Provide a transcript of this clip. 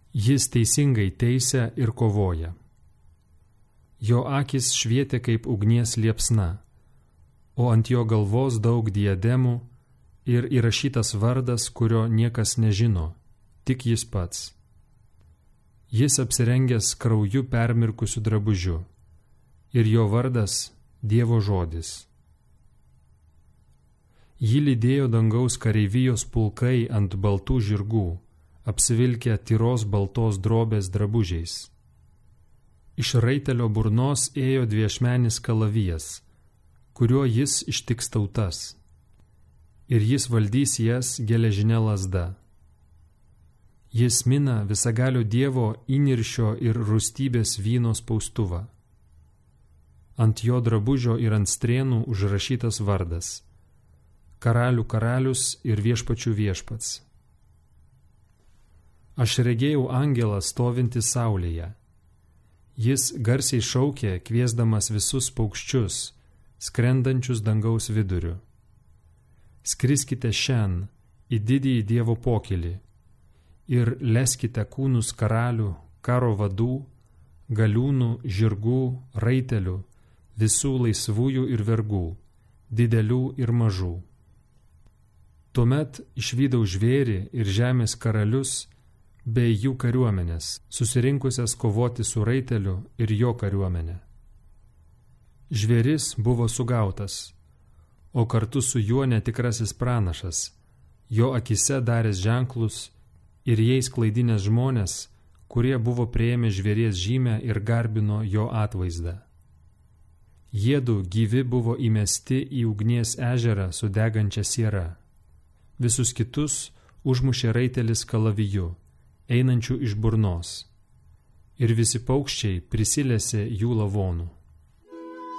Jis teisingai teisia ir kovoja. Jo akis švietė kaip ugnies liepsna, o ant jo galvos daug diademų ir įrašytas vardas, kurio niekas nežino, tik jis pats. Jis apsirengęs krauju permirkusiu drabužiu, ir jo vardas Dievo žodis. Jį lydėjo dangaus kareivijos pulkai ant baltų žirgų, apsivilkę tyros baltos drobės drabužiais. Iš raitelio burnos ėjo dviašmenis kalavijas, kuriuo jis ištiks tautas, ir jis valdys jas geležine lazda. Jis mina visagalio Dievo įniršio ir rūstybės vyno spaustuvą. Ant jo drabužio ir ant strėnų užrašytas vardas – Karalių karalius ir viešpačių viešpats. Aš regėjau angelą stovintį saulėje. Jis garsiai šaukė, kviesdamas visus paukščius, skrendančius dangaus viduriu. Skriskite šiandien į didįjį Dievo pokylį ir leskite kūnus karalių, karo vadų, galiūnų, žirgų, raitelių, visų laisvųjų ir vergų, didelių ir mažų. Tuomet išvydau žvėrį ir žemės karalius bei jų kariuomenės, susirinkusias kovoti su raiteliu ir jo kariuomenė. Žvėris buvo sugautas, o kartu su juo netikrasis pranašas, jo akise daręs ženklus ir jais klaidinęs žmonės, kurie buvo priėmę žvėries žymę ir garbino jo atvaizdą. Jiedu gyvi buvo įmesti į ugnies ežerą su degančia siera. Visus kitus užmušė raitelis kalaviju, einančių iš burnos, ir visi paukščiai prisilėsė jų lavonų.